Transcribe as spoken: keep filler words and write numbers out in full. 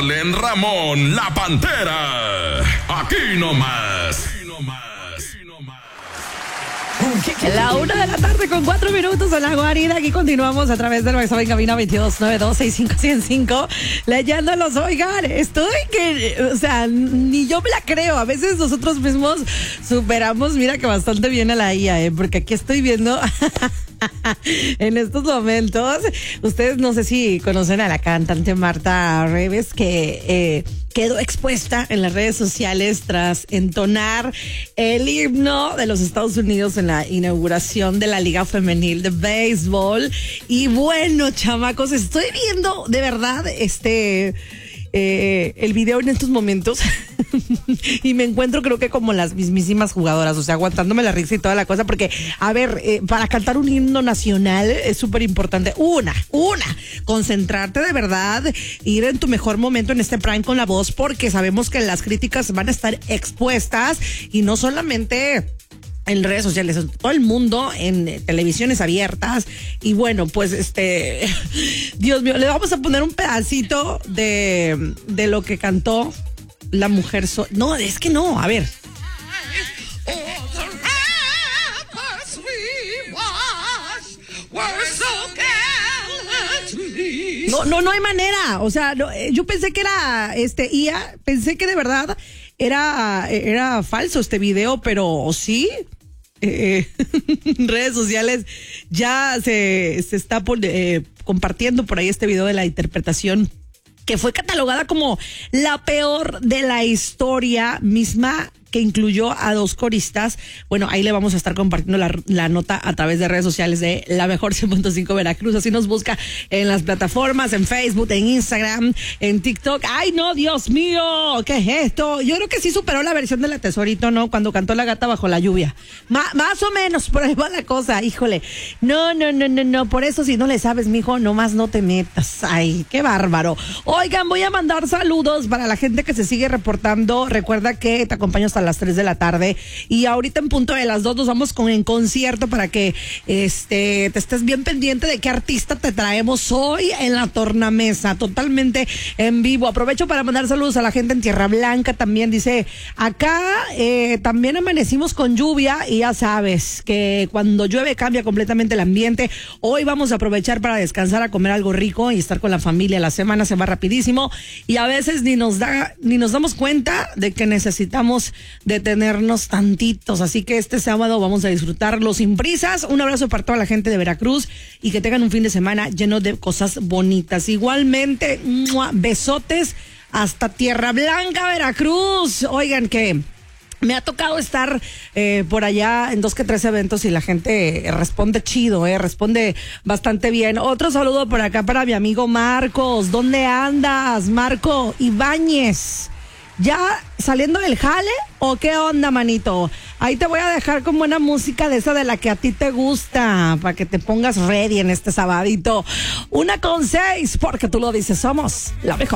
Marlen Ramón, la Pantera. Aquí nomás. Aquí nomás. La una de la tarde con cuatro minutos en la guarida. Aquí continuamos a través del WhatsApp en cabina veintidós noventa y dos sesenta y cinco ciento cinco. Leyéndolos, oigan, estoy que, o sea, ni yo me la creo. A veces nosotros mismos superamos, mira que bastante bien a la I A, ¿eh? Porque aquí estoy viendo en estos momentos. Ustedes no sé si conocen a la cantante Marta Reves, que eh, quedó expuesta en las redes sociales tras entonar el himno de los Estados Unidos en la inauguración de la Liga Femenil de Béisbol. Y bueno, chamacos, estoy viendo de verdad este eh, el video en estos momentos y me encuentro creo que como las mismísimas jugadoras, o sea, aguantándome la risa y toda la cosa, porque, a ver, eh, para cantar un himno nacional es súper importante, una, una, concentrarte de verdad, ir en tu mejor momento en este prime con la voz, porque sabemos que las críticas van a estar expuestas y no solamente en redes sociales, en todo el mundo, en eh, televisiones abiertas. Y bueno, pues este, Dios mío, le vamos a poner un pedacito de, de lo que cantó la mujer. So- no, es que no, a ver. No, no, no hay manera. O sea, no, eh, yo pensé que era este I A, pensé que de verdad era, era falso este video, pero sí. Eh, redes sociales ya se, se está por, eh, compartiendo por ahí este video de la interpretación que fue catalogada como la peor de la historia misma, que incluyó a dos coristas. Bueno, ahí le vamos a estar compartiendo la, la nota a través de redes sociales de La Mejor cien punto cinco Veracruz. Así nos busca en las plataformas, en Facebook, en Instagram, en TikTok. ¡Ay, no, Dios mío! ¿Qué es esto? Yo creo que sí superó la versión de La Tesorito, ¿no? Cuando cantó La Gata Bajo la Lluvia. Ma- más o menos, por ahí va la cosa. Híjole. No, no, no, no, no. Por eso, si no le sabes, mijo, nomás no te metas. ¡Ay, qué bárbaro! Oigan, voy a mandar saludos para la gente que se sigue reportando. Recuerda que te acompaño hasta a las tres de la tarde y ahorita en punto de las dos nos vamos con en concierto para que este te estés bien pendiente de qué artista te traemos hoy en la tornamesa, totalmente en vivo. Aprovecho para mandar saludos a la gente en Tierra Blanca también. Dice, acá eh, también amanecimos con lluvia y ya sabes que cuando llueve cambia completamente el ambiente. Hoy vamos a aprovechar para descansar, a comer algo rico y estar con la familia. La semana se va rapidísimo y a veces ni nos da ni nos damos cuenta de que necesitamos detenernos tantitos, así que este sábado vamos a disfrutarlo sin prisas. Un abrazo para toda la gente de Veracruz y que tengan un fin de semana lleno de cosas bonitas. Igualmente, ¡mua! Besotes hasta Tierra Blanca, Veracruz. Oigan, que me ha tocado estar eh, por allá en dos que tres eventos y la gente eh, responde chido, eh, responde bastante bien. Otro saludo por acá para mi amigo Marcos. ¿Dónde andas, Marco Ibáñez? ¿Ya saliendo del jale o qué onda, manito? Ahí te voy a dejar con buena música de esa de la que a ti te gusta, para que te pongas ready en este sabadito. Una con seis, porque tú lo dices, somos la mejor.